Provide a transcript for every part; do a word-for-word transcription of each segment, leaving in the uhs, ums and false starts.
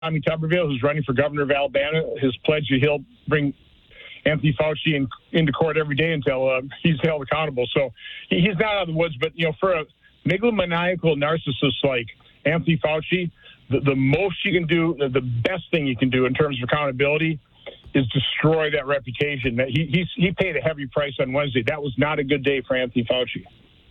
Tommy Tuberville, who's running for governor of Alabama, has pledged that he'll bring Anthony Fauci in, into court every day until uh, he's held accountable. So he, he's not out of the woods. But, you know, for a megalomaniacal narcissist like Anthony Fauci, the, the most you can do, the, the best thing you can do in terms of accountability is destroy that reputation. That he he's, he paid a heavy price on Wednesday. That was not a good day for Anthony Fauci.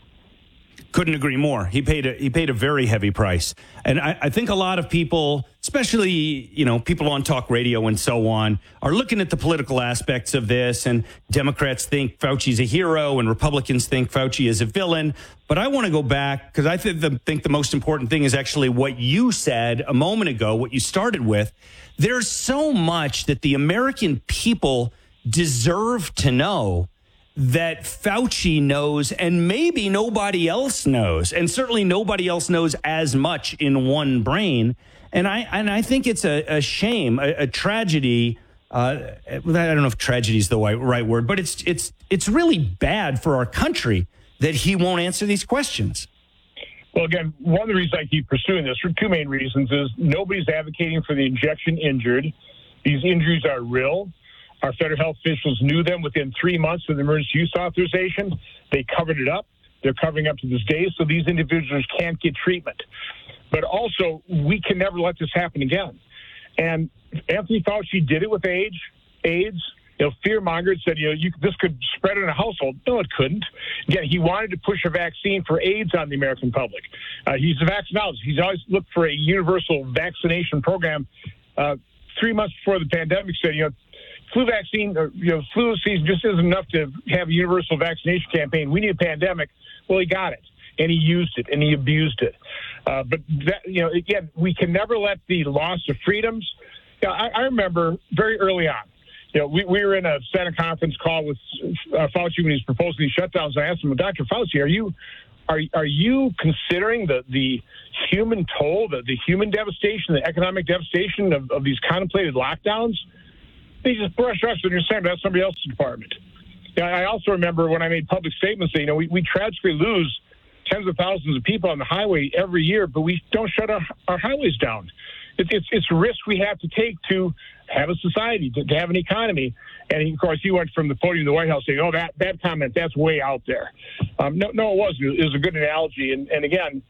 Couldn't agree more. He paid a, he paid a very heavy price. And I, I think a lot of people, especially, you know, people on talk radio and so on, are looking at the political aspects of this. And Democrats think Fauci's a hero and Republicans think Fauci is a villain. But I want to go back because I th- the, think the most important thing is actually what you said a moment ago, what you started with. There's so much that the American people deserve to know that Fauci knows and maybe nobody else knows, and certainly nobody else knows as much in one brain. And I and I think it's a, a shame, a, a tragedy. Uh, I don't know if tragedy is the right, right word, but it's it's it's really bad for our country that he won't answer these questions. Well, again, one of the reasons I keep pursuing this, for two main reasons, is nobody's advocating for the injection injured. These injuries are real. Our federal health officials knew them within three months of the emergency use authorization. They covered it up. They're covering up to this day, so these individuals can't get treatment. But also, we can never let this happen again. And Anthony Fauci did it with AIDS. AIDS. You know, fear-mongered, said, you know, you, this could spread in a household. No, it couldn't. Again, he wanted to push a vaccine for AIDS on the American public. Uh, he's a vaccinologist. He's always looked for a universal vaccination program. Uh, three months before the pandemic said, you know, flu vaccine, or, you know, flu season just isn't enough to have a universal vaccination campaign. We need a pandemic. Well, he got it, and he used it, and he abused it. Uh, but, that, you know, again, we can never let the loss of freedoms. You know, I, I remember very early on, you know, we, we were in a Senate conference call with uh, Fauci when he was proposing these shutdowns. I asked him, well, Doctor Fauci, are you are are you considering the, the human toll, the, the human devastation, the economic devastation of, of these contemplated lockdowns? They just brushed us and you're saying that's somebody else's department. You know, I also remember when I made public statements saying, you know, we, we tragically lose tens of thousands of people on the highway every year, but we don't shut our, our highways down. It's, it's, it's a risk we have to take to have a society, to, to have an economy. And, of course, he went from the podium to the White House saying, oh, that, that comment, that's way out there. Um, no, no, it wasn't. It was a good analogy. And, and, again,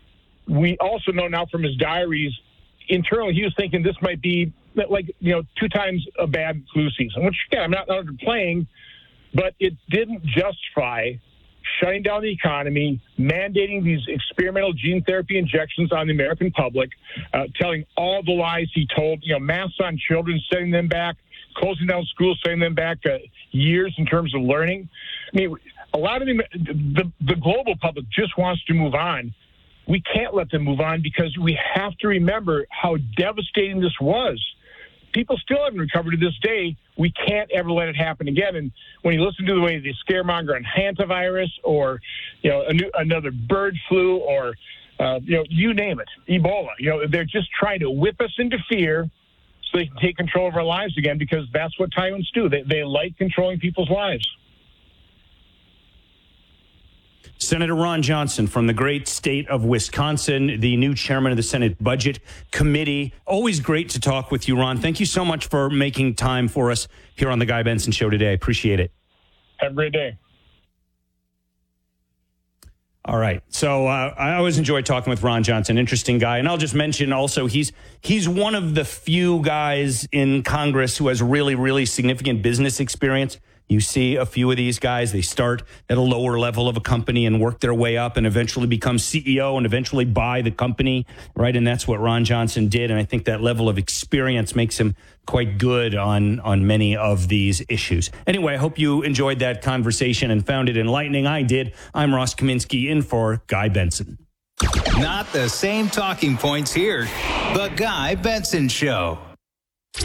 we also know now from his diaries, internally he was thinking this might be like, you know, two times a bad flu season, which, yeah, I'm not underplaying, but it didn't justify shutting down the economy, mandating these experimental gene therapy injections on the American public, uh, telling all the lies he told, you know, masks on children, setting them back, closing down schools, setting them back uh, years in terms of learning. I mean, a lot of the, the, the global public just wants to move on. We can't let them move on because we have to remember how devastating this was. People still haven't recovered to this day. We can't ever let it happen again. And when you listen to the way they scaremonger on hantavirus or, you know, a new, another bird flu or, uh, you know, you name it, Ebola, you know, they're just trying to whip us into fear so they can take control of our lives again because that's what tyrants do. They, they like controlling people's lives. Senator Ron Johnson from the great state of Wisconsin, the new chairman of the Senate Budget Committee. Always great to talk with you, Ron. Thank you so much for making time for us here on the Guy Benson Show today. I appreciate it. Have a great day. All right. So uh, I always enjoy talking with Ron Johnson. Interesting guy. And I'll just mention also he's he's one of the few guys in Congress who has really, really significant business experience. You see a few of these guys, they start at a lower level of a company and work their way up and eventually become C E O and eventually buy the company, right? And that's what Ron Johnson did. And I think that level of experience makes him quite good on, on many of these issues. Anyway, I hope you enjoyed that conversation and found it enlightening. I did. I'm Ross Kaminsky in for Guy Benson. Not the same talking points here. The Guy Benson Show.